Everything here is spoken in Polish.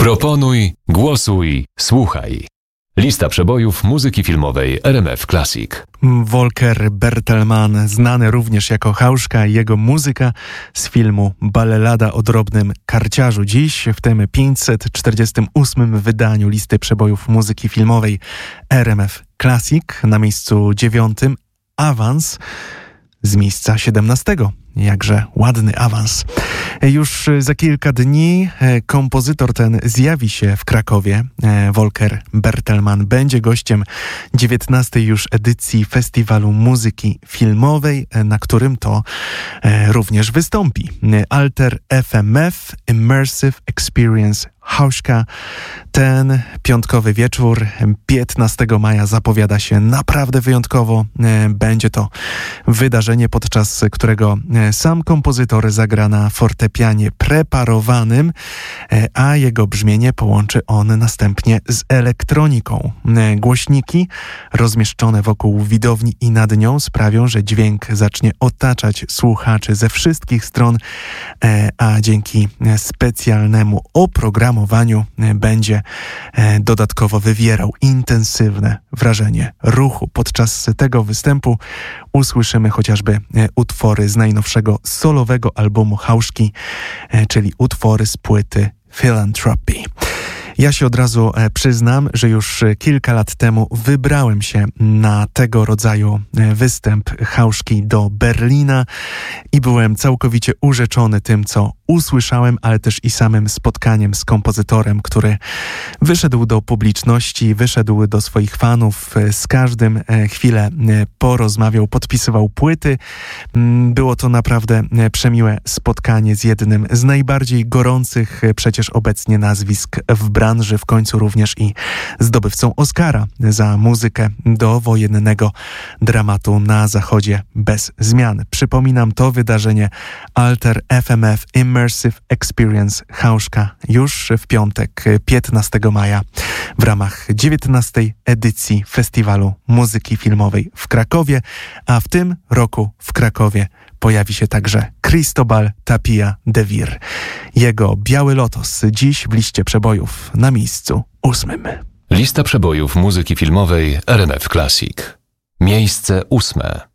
Proponuj, głosuj, słuchaj. Lista przebojów muzyki filmowej RMF Classic. Volker Bertelmann, znany również jako Hauszka, i jego muzyka z filmu Ballelada o drobnym karciarzu. Dziś w tym 548 wydaniu listy przebojów muzyki filmowej RMF Classic na miejscu 9 awans z miejsca 17. Jakże ładny awans. Już za kilka dni kompozytor ten zjawi się w Krakowie. Volker Bertelmann będzie gościem 19. już edycji Festiwalu Muzyki Filmowej, na którym to również wystąpi. Alter FMF Immersive Experience Hauszka. Ten piątkowy wieczór 15 maja zapowiada się naprawdę wyjątkowo. Będzie to wydarzenie, podczas którego sam kompozytor zagra na fortepianie preparowanym, a jego brzmienie połączy on następnie z elektroniką. Głośniki rozmieszczone wokół widowni i nad nią sprawią, że dźwięk zacznie otaczać słuchaczy ze wszystkich stron, a dzięki specjalnemu oprogramowaniu będzie dodatkowo wywierał intensywne wrażenie ruchu. Podczas tego występu usłyszymy chociażby utwory z najnowszego solowego albumu Hauszki, czyli utwory z płyty Philanthropy. Ja się od razu przyznam, że już kilka lat temu wybrałem się na tego rodzaju występ Hauszki do Berlina i byłem całkowicie urzeczony tym, co usłyszałem, ale też i samym spotkaniem z kompozytorem, który wyszedł do publiczności, wyszedł do swoich fanów, z każdym chwilę porozmawiał, podpisywał płyty. Było to naprawdę przemiłe spotkanie z jednym z najbardziej gorących przecież obecnie nazwisk w branży, w końcu również i zdobywcą Oscara za muzykę do wojennego dramatu Na Zachodzie bez zmian. Przypominam, to wydarzenie Alter FMF Immersive Experience Hauszka już w piątek 15 maja w ramach 19. edycji Festiwalu Muzyki Filmowej w Krakowie, a w tym roku w Krakowie pojawi się także Cristobal Tapia de Vir. Jego Biały Lotos dziś w liście przebojów na miejscu 8. Lista przebojów muzyki filmowej RMF Classic. Miejsce 8.